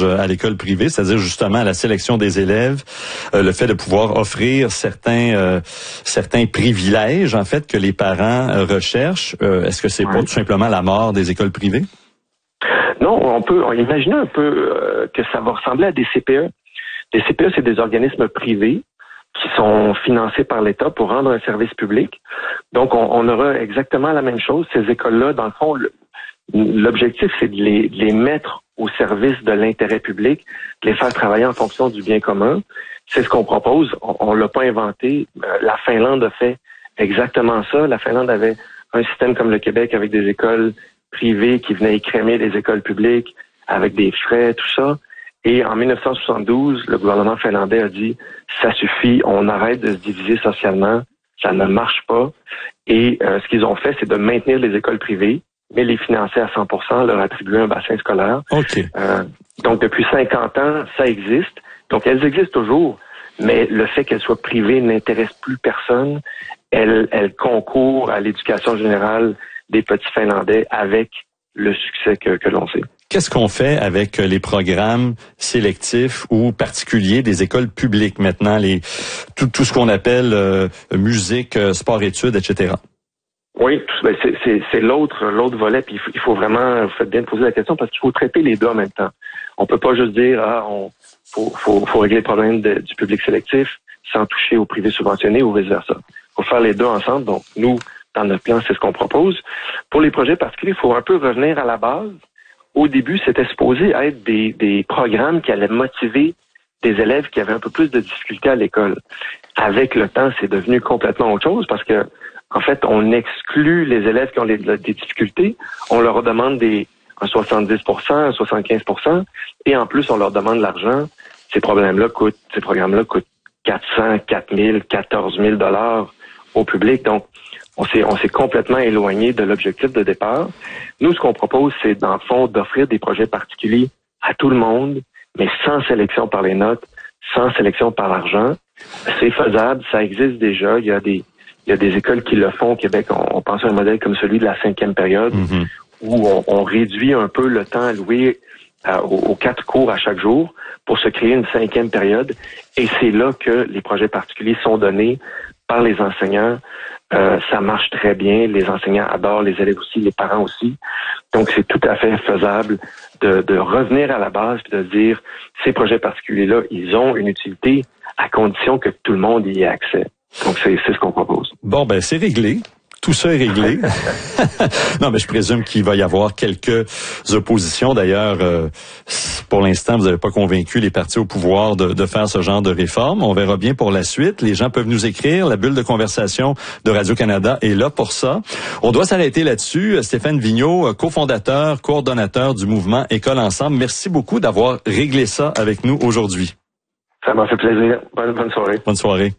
avantages à l'école privée, c'est-à-dire justement la sélection des élèves, le fait de pouvoir offrir certains privilèges, en fait, que les parents recherchent. Est-ce que c'est pas tout simplement la mort des écoles privées? Non, on peut imaginer un peu que ça va ressembler à des CPE. Les CPE, c'est des organismes privés qui sont financés par l'État pour rendre un service public. Donc, on aura exactement la même chose. Ces écoles-là, dans le fond, l'objectif, c'est de les mettre au service de l'intérêt public, de les faire travailler en fonction du bien commun. C'est ce qu'on propose. On l'a pas inventé. La Finlande a fait exactement ça. La Finlande avait un système comme le Québec avec des écoles privées qui venaient écrémer les écoles publiques avec des frais, tout ça. Et en 1972, le gouvernement finlandais a dit « ça suffit, on arrête de se diviser socialement, ça ne marche pas ». Et ce qu'ils ont fait, c'est de maintenir les écoles privées, mais les financer à 100%, leur attribuer un bassin scolaire. Okay. Donc, depuis 50 ans, ça existe. Donc, elles existent toujours, mais le fait qu'elles soient privées n'intéresse plus personne. Elles concourent à l'éducation générale des petits Finlandais avec le succès que l'on sait. Qu'est-ce qu'on fait avec les programmes sélectifs ou particuliers des écoles publiques maintenant, tout ce qu'on appelle musique, sport-études, etc.? Oui, c'est l'autre volet, puis il faut vraiment, vous faites bien de poser la question, parce qu'il faut traiter les deux en même temps. On peut pas juste dire, faut régler le problème du public sélectif sans toucher au privé subventionné ou vice-versa. Il faut faire les deux ensemble. Donc, nous, dans notre plan, c'est ce qu'on propose. Pour les projets particuliers, il faut un peu revenir à la base. Au début, c'était supposé être des programmes qui allaient motiver des élèves qui avaient un peu plus de difficultés à l'école. Avec le temps, c'est devenu complètement autre chose parce que, en fait, on exclut les élèves qui ont des difficultés. On leur demande un 70%, un 75%, et en plus, on leur demande l'argent. Ces programmes-là coûtent 400, 4 000, 14 000 $ au public. Donc, on s'est complètement éloigné de l'objectif de départ. Nous, ce qu'on propose, c'est, dans le fond, d'offrir des projets particuliers à tout le monde, mais sans sélection par les notes, sans sélection par l'argent. C'est faisable, ça existe déjà. Il y a des écoles qui le font au Québec. On pense à un modèle comme celui de la 5e période, où on réduit un peu le temps alloué aux 4 cours à chaque jour pour se créer une 5e période. Et c'est là que les projets particuliers sont donnés par les enseignants. Ça marche très bien. Les enseignants adorent, les élèves aussi, les parents aussi. Donc, c'est tout à fait faisable de revenir à la base et de dire ces projets particuliers-là, ils ont une utilité à condition que tout le monde y ait accès. Donc, c'est ce qu'on propose. Bon, ben, c'est réglé. Tout ça est réglé. Non, mais je présume qu'il va y avoir quelques oppositions. D'ailleurs, pour l'instant, vous n'avez pas convaincu les partis au pouvoir de faire ce genre de réforme. On verra bien pour la suite. Les gens peuvent nous écrire. La bulle de conversation de Radio-Canada est là pour ça. On doit s'arrêter là-dessus. Stéphane Vigneault, cofondateur, coordonnateur du mouvement École Ensemble. Merci beaucoup d'avoir réglé ça avec nous aujourd'hui. Ça m'a fait plaisir. Bonne soirée. Bonne soirée.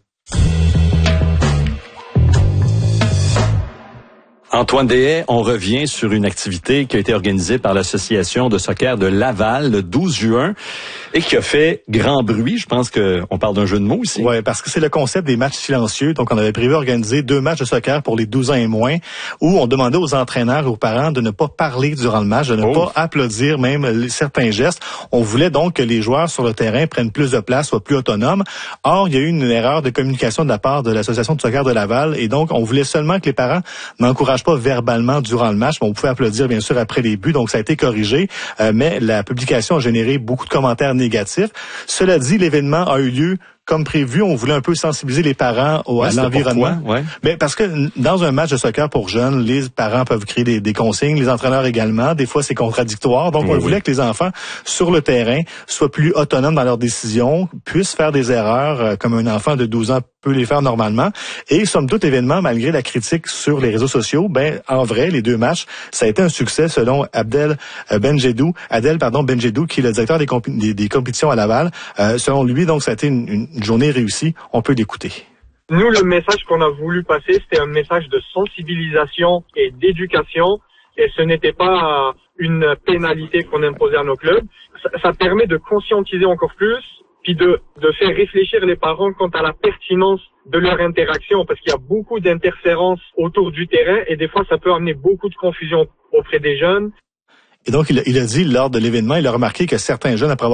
Antoine Deshaies, on revient sur une activité qui a été organisée par l'Association de soccer de Laval le 12 juin et qui a fait grand bruit. Je pense qu'on parle d'un jeu de mots ici. Oui, parce que c'est le concept des matchs silencieux. Donc, on avait prévu organiser 2 matchs de soccer pour les 12 ans et moins où on demandait aux entraîneurs et aux parents de ne pas parler durant le match, de ne pas applaudir même certains gestes. On voulait donc que les joueurs sur le terrain prennent plus de place, soient plus autonomes. Or, il y a eu une erreur de communication de la part de l'Association de soccer de Laval et donc, on voulait seulement que les parents n'encouragent pas verbalement durant le match, mais on pouvait applaudir bien sûr après les buts, donc ça a été corrigé, mais la publication a généré beaucoup de commentaires négatifs. Cela dit, l'événement a eu lieu comme prévu. On voulait un peu sensibiliser les parents à l'environnement. Mais parce que dans un match de soccer pour jeunes, les parents peuvent créer des consignes, les entraîneurs également. Des fois, c'est contradictoire. Donc, on voulait que les enfants sur le terrain soient plus autonomes dans leurs décisions, puissent faire des erreurs comme un enfant de 12 ans peut les faire normalement. Et somme toute, événement, malgré la critique sur les réseaux sociaux, en vrai, les 2 matchs, ça a été un succès selon Adel Benjedou, qui est le directeur des compétitions à Laval. Selon lui, donc, ça a été une journée réussie. On peut l'écouter. Nous, le message qu'on a voulu passer, c'était un message de sensibilisation et d'éducation. Et ce n'était pas une pénalité qu'on imposait à nos clubs. Ça permet de conscientiser encore plus, puis de faire réfléchir les parents quant à la pertinence de leur interaction, parce qu'il y a beaucoup d'interférences autour du terrain et des fois ça peut amener beaucoup de confusion auprès des jeunes. Et donc il a dit lors de l'événement, il a remarqué que certains jeunes, après avoir